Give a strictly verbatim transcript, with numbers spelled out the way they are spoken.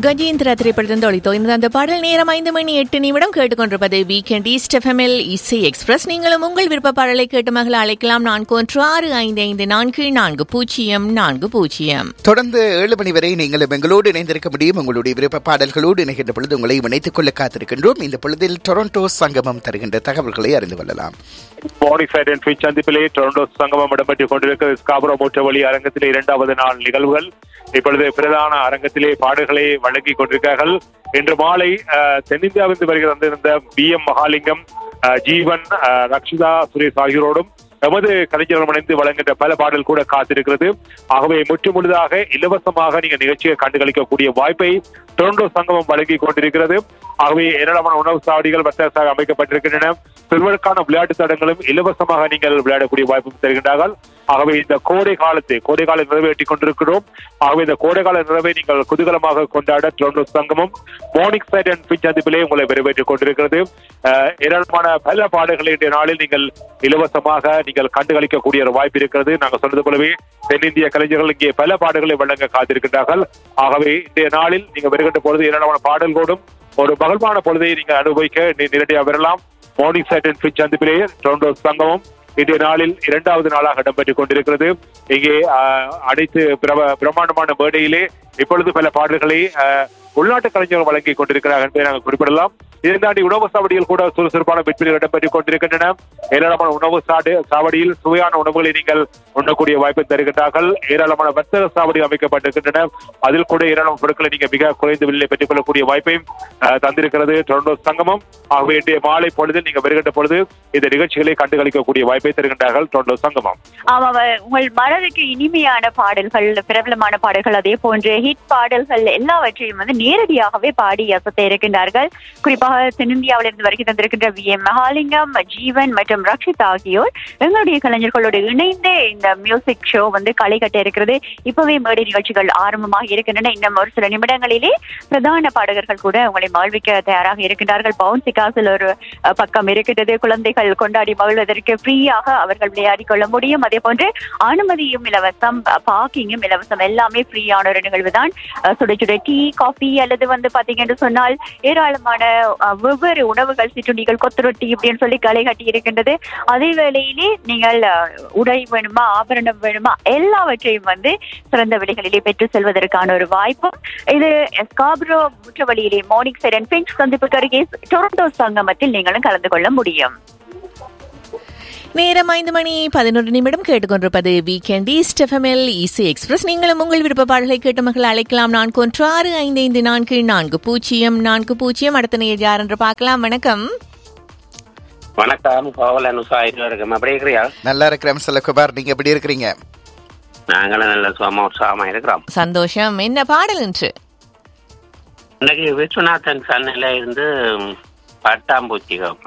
கஜேந்திரா திரைப்படத்தின் ஒளித்தோய்ந்த அந்த பாடல் நேரம் ஐந்து மணி எட்டு நிமிடம் கேட்டுக்கொண்டிருப்பது வீக்கெண்ட் ஈஸ்ட் எஃப்எம்எல் இசை எக்ஸ்பிரஸ். நீங்களும் உங்கள் விருப்ப பாடலை கேட்டு மகள் அழைக்கலாம். நான்கு ஒன்று ஆறு ஐந்து ஐந்து நான்கு நான்கு பூஜ்ஜியம் நான்கு பூஜ்ஜியம். தொடர்ந்து ஏழு மணி வரை நீங்களும் எங்களோடு இணைந்திருக்க முடியும். உங்களுடைய விருப்ப பாடல்களோடு இணைகின்ற பொழுது உங்களை இணைத்துக் கொள்ள காத்திருக்கின்றோம். இந்த பொழுதில் டொரண்டோ சங்கமம் தருகின்ற தகவல்களை அறிந்து கொள்ளலாம். சந்திப்பிலே டொரண்டோ சங்கமம் இடம்பெற்றுக் கொண்டிருக்கிறது. ஸ்காபரோ மூட்டவழி அரங்கத்திலே இரண்டாவது நாள் நிகழ்வுகள் இப்பொழுது பிரதான அரங்கத்திலே பாடல்களை வழங்கிக் கொண்டிருக்கிறார்கள். இன்று மாலை தென்னிந்தியாவிலிருந்து வருகிற வந்திருந்த பி எம் மகாலிங்கம், ஜீவன், ரக்ஷிதா, சுரேஷ் ஆகியோரோடும் எமது கலைஞர்கள் இணைந்து வழங்குகின்ற பல பாடல் கூட காத்திருக்கிறது. ஆகவே முற்று முழுதாக இலவசமாக நீங்க நிகழ்ச்சியை கண்டுகளிக்கக்கூடிய வாய்ப்பை டொரண்டோ சங்கமம் வழங்கி கொண்டிருக்கிறது. ஆகவே ஏராளமான உணவு சாவடிகள் வசதியாக அமைக்கப்பட்டிருக்கின்றன. சிறுவருக்கான விளையாட்டு தடங்களும் இலவசமாக நீங்கள் விளையாடக்கூடிய வாய்ப்பும் தருகின்றார்கள். ஆகவே இந்த கோடை காலத்தை கோடை கால நிறைவேற்றிக் கொண்டிருக்கிறோம். ஆகவே இந்த கோடை கால நிறைவை நீங்கள் குதூகலமாக கொண்டாட டொரண்டோ சங்கமம் மார்னிங் சைட் அண்ட் பிச் சந்திப்பிலே உங்களை வரவேற்றுக் கொண்டிருக்கிறது. ஏராளமான பல பாடல்களை இன்றைய நாளில் நீங்கள் இலவசமாக நீங்கள் கண்டுகளிக்கக்கூடிய ஒரு வாய்ப்பு இருக்கிறது. நாங்கள் சொன்னது போலவே தென்னிந்திய கலைஞர்கள் இங்கே பல பாடல்களை வழங்க காத்திருக்கின்றார்கள். ஆகவே இன்றைய நாளில் நீங்க வருகின்ற பொழுது ஏராளமான பாடல்களோடும் ஒரு மகிழ்வான பொழுதை நீங்க அனுபவிக்க நேரடியாக வரலாம். Morning side and pitch சந்திப்பிலே Toronto சங்கமம் இன்றைய நாளில் இரண்டாவது நாளாக இடம்பெற்றுக் கொண்டிருக்கிறது. இங்கே அனைத்து பிரம்மாண்டமான மேடையிலே இப்பொழுது பல பாடல்களை உள்நாட்டு கலைஞர்கள் வழங்கி கொண்டிருக்கிறார்கள் என்பதை நாங்கள் குறிப்பிடலாம். இதை தாண்டி உணவு சாவடியில் கூட சுறுசுறுப்பான விற்பனைகள் இடம்பெற்றுக் கொண்டிருக்கின்றன. ஏராளமான உணவு சாவடியில் சுவையான உணவுகளை நீங்கள் உண்ணக்கூடிய வாய்ப்பை தருகின்றார்கள். ஏராளமான வர்த்தக சாவடிகள் அமைக்கப்பட்டிருக்கின்றன. அதில் கூட ஏராளமான பொருட்களை நீங்க மிக குறைந்த விலையை பெற்றுக் கொள்ளக்கூடிய வாய்ப்பையும் தந்திருக்கிறது டொரண்டோ சங்கமம். ஆகவே இன்றைய மாலை பொழுதில் நீங்க வருகின்ற பொழுது இந்த நிகழ்ச்சிகளை கண்டுகளிக்கக்கூடிய வாய்ப்பை தருகின்றார்கள் டொரண்டோ சங்கமம். ஆமா, உங்கள் மனதுக்கு இனிமையான பாடல்கள், பிரபலமான பாடல்கள், அதே போன்ற ஹிட் பாடல்கள் எல்லாவற்றையும் வந்து நேரடியாகவே பாடி அசத்த இருக்கின்றார்கள். குறிப்பாக தென்னிந்தியாவிலிருந்து வருகை தந்திருக்கின்ற வி எம் மகாலிங்கம், ஜீவன் மற்றும் ரக்ஷித் ஆகியோர் எங்களுடைய கலைஞர்களோடு இணைந்து இந்த மியூசிக் ஷோ வந்து களை கட்ட இருக்கிறது. இப்பவே மேடை நிகழ்ச்சிகள் ஆரம்பமாக இருக்கின்றன. இன்னும் ஒரு சில நிமிடங்களிலே பிரதான பாடகர்கள் கூட உங்களை மகிழ்விக்க தயாராக இருக்கின்றார்கள். பவுன்சி காசில் ஒரு பக்கம் இருக்கின்றது. குழந்தைகள் கொண்டாடி மகிழ்வதற்கு ஃப்ரீயாக அவர்கள் விளையாடி கொள்ள முடியும். அதே போன்று அனுமதியும் இலவசம், பார்க்கிங்கும் இலவசம். எல்லாமே ஃப்ரீயான ஒரு நிகழ்வு தான். சுட சுட டீ, காஃபி அல்லது வந்து பாத்தீங்கன்னு சொன்னால் ஏராளமான வெவ்வேறு உணவுகள், சிற்றுண்டிகள், கொத்துரொட்டி இப்படின்னு சொல்லி களை கட்டி இருக்கின்றது. அதே வேளையிலே நீங்கள் உடை வேணுமா, ஆபரணம் வேணுமா, எல்லாவற்றையும் வந்து சிறந்த விலைகளிலே பெற்று செல்வதற்கான ஒரு வாய்ப்பும் இது Scarborough முற்றவழியிலே morning side and pitch சந்திப்புக்கு அருகே டொரண்டோ சங்கமத்தில் நீங்களும் கலந்து கொள்ள முடியும். நேரம் ஐந்து மணி பதினொரு நிமிடம் கேட்டுக்கொண்டிருப்பது வீக்கெண்ட் ஈஸ்ட் எஃப்எம்எல் இசை எக்ஸ்பிரஸ். நீங்களும் உங்கள் விருப்ப பாடல்களை கேட்டு மகள் அழைக்கலாம். நான்கு ஒன்று ஆறு ஐந்து ஐந்து நான்கு நான்கு பூஜ்ஜியம் நான்கு பூஜ்ஜியம். அடுத்த நேர் யார் என்று பார்க்கலாம். வணக்கம். வணக்கம். எப்படி இருக்கிறியா? நல்லா இருக்கிறேன் செல்லகுமார். நீங்க எப்படி இருக்கிறீங்க? நாங்களும் நல்ல சுகமா உற்சாகமா இருக்கிறோம். சந்தோஷம். என்ன பாடல் என்று? இன்னைக்கு விஸ்வநாதன் சன்னில இருந்து பட்டாம்பூச்சிகம்